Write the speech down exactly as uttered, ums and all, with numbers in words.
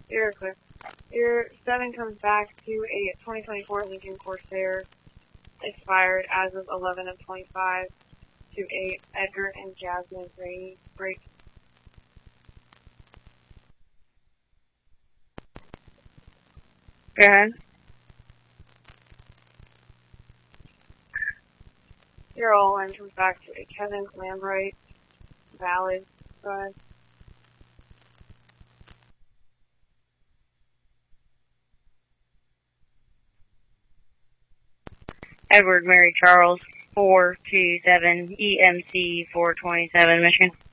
Your quick. Your seven comes back to a twenty twenty-four Lincoln Corsair, expired as of eleven of twenty-five, to a Edgar and Jasmine Brady break. Go ahead. Your all line comes back to a Kevin Lambright, valid. Go ahead. Edward Mary Charles, four two seven E M C four twenty-seven, Michigan.